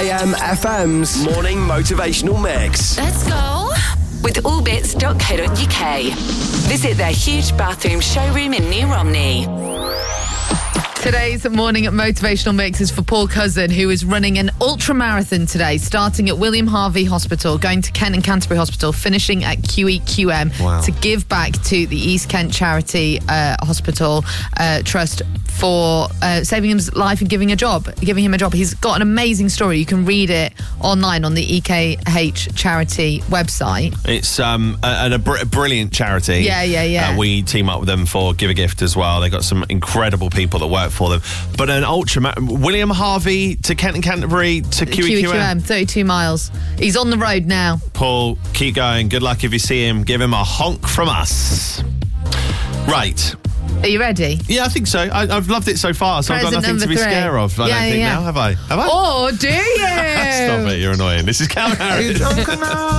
AM/FM's morning motivational mix. Let's go with allbits.co.uk. Visit their huge bathroom showroom in New Romney. Today's morning motivational mix is for Paul Cousin, who is running an ultra marathon today, starting at William Harvey Hospital, going to Kent and Canterbury Hospital, finishing at QEQM to give back to the East Kent Charity Hospital Trust for saving his life and giving him a job. He's got an amazing story. You can read it online on the EKH charity website. It's a brilliant charity. Yeah. We team up with them for Give a Gift as well. They've got some incredible people that work for them. But an William Harvey to Kent and Canterbury to QEQM. 32 miles. He's on the road now. Paul, keep going. Good luck if you see him. Give him a honk from us. Right. Are you ready? Yeah, I think so. I've loved it so far, so I've got nothing to be scared of. I don't think now, have I? Oh, do you? Stop it, you're annoying. This is Calvin Harris.